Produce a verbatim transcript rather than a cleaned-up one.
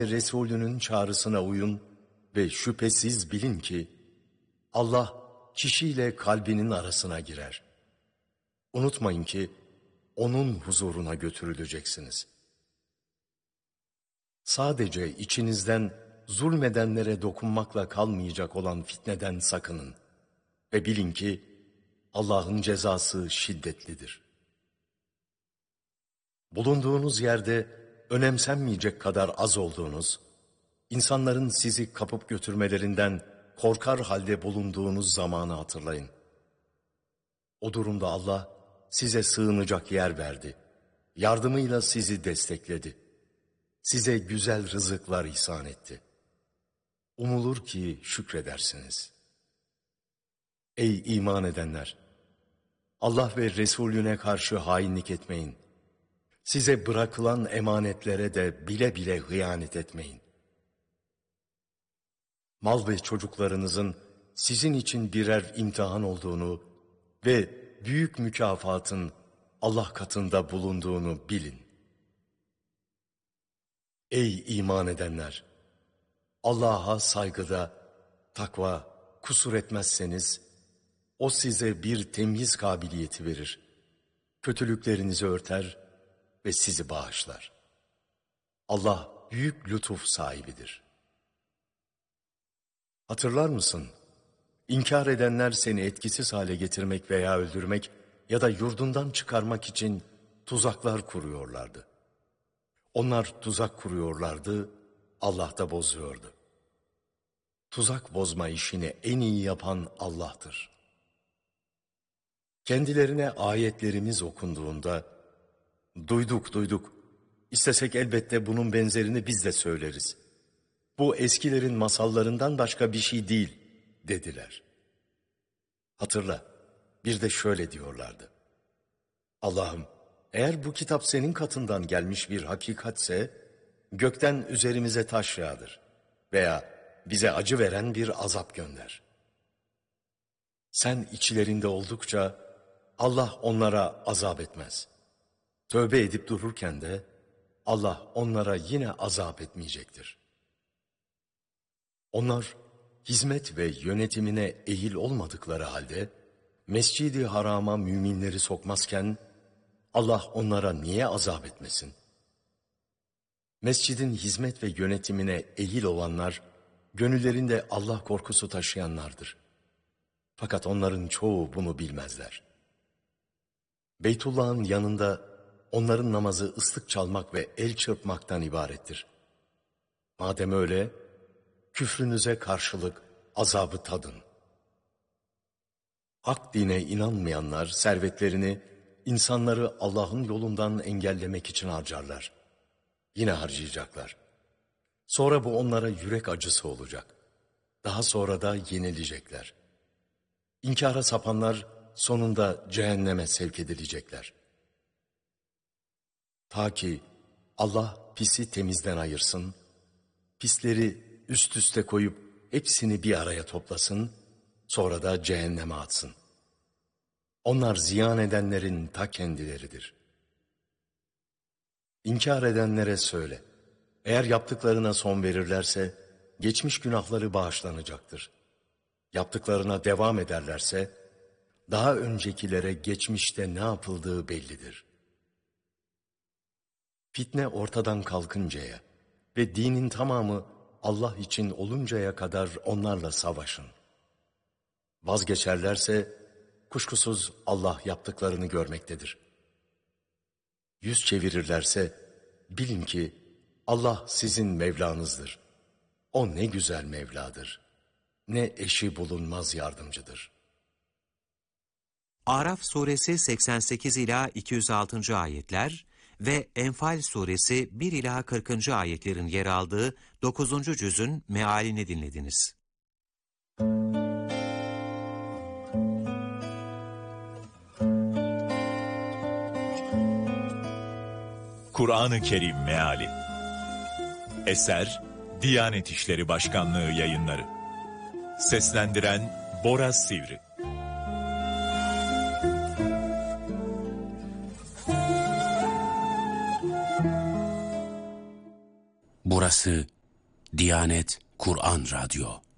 Resulünün çağrısına uyun ve şüphesiz bilin ki Allah kişiyle kalbinin arasına girer. Unutmayın ki onun huzuruna götürüleceksiniz. Sadece içinizden zulmedenlere dokunmakla kalmayacak olan fitneden sakının ve bilin ki Allah'ın cezası şiddetlidir. Bulunduğunuz yerde önemsenmeyecek kadar az olduğunuz, insanların sizi kapıp götürmelerinden korkar halde bulunduğunuz zamanı hatırlayın. O durumda Allah size sığınacak yer verdi. Yardımıyla sizi destekledi. Size güzel rızıklar ihsan etti. Umulur ki şükredersiniz. Ey iman edenler! Allah ve Resulüne karşı hainlik etmeyin. Size bırakılan emanetlere de bile bile hıyanet etmeyin. Mal ve çocuklarınızın sizin için birer imtihan olduğunu ve büyük mükafatın Allah katında bulunduğunu bilin. Ey iman edenler! Allah'a saygıda, takva, kusur etmezseniz, O size bir temyiz kabiliyeti verir. Kötülüklerinizi örter ve sizi bağışlar. Allah büyük lütuf sahibidir. Hatırlar mısın? İnkar edenler seni etkisiz hale getirmek veya öldürmek ya da yurdundan çıkarmak için tuzaklar kuruyorlardı. Onlar tuzak kuruyorlardı, Allah da bozuyordu. Tuzak bozma işini en iyi yapan Allah'tır. Kendilerine ayetlerimiz okunduğunda, duyduk duyduk, istesek elbette bunun benzerini biz de söyleriz. Bu eskilerin masallarından başka bir şey değil, dediler. Hatırla, bir de şöyle diyorlardı. Allah'ım, eğer bu kitap senin katından gelmiş bir hakikatse, gökten üzerimize taş yağdır veya bize acı veren bir azap gönder. Sen içlerinde oldukça Allah onlara azap etmez. Tövbe edip dururken de Allah onlara yine azap etmeyecektir. Onlar hizmet ve yönetimine ehil olmadıkları halde Mescid-i Haram'a müminleri sokmazken Allah onlara niye azap etmesin? Mescidin hizmet ve yönetimine ehil olanlar gönüllerinde Allah korkusu taşıyanlardır. Fakat onların çoğu bunu bilmezler. Beytullah'ın yanında onların namazı ıslık çalmak ve el çırpmaktan ibarettir. Madem öyle, küfrünüze karşılık azabı tadın. Hak dine inanmayanlar servetlerini insanları Allah'ın yolundan engellemek için harcarlar. Yine harcayacaklar. Sonra bu onlara yürek acısı olacak. Daha sonra da yenilecekler. İnkara sapanlar sonunda cehenneme sevk edilecekler. Ta ki Allah pisi temizden ayırsın, pisleri üst üste koyup hepsini bir araya toplasın, sonra da cehenneme atsın. Onlar ziyan edenlerin ta kendileridir. İnkar edenlere söyle, eğer yaptıklarına son verirlerse, geçmiş günahları bağışlanacaktır. Yaptıklarına devam ederlerse, daha öncekilere geçmişte ne yapıldığı bellidir. Fitne ortadan kalkıncaya ve dinin tamamı Allah için oluncaya kadar onlarla savaşın. Vazgeçerlerse, kuşkusuz Allah yaptıklarını görmektedir. Yüz çevirirlerse, bilin ki Allah sizin Mevlanızdır. O ne güzel Mevladır. Ne eşi bulunmaz yardımcıdır. Araf suresi seksen sekiz ila iki yüz altıncı ayetler ve Enfal suresi bir ila kırkıncı ayetlerin yer aldığı dokuzuncu cüzün mealini dinlediniz. Kur'an-ı Kerim Meali. Eser Diyanet İşleri Başkanlığı Yayınları. Seslendiren Bora Sivri. Burada Burası Diyanet Kur'an Radyo.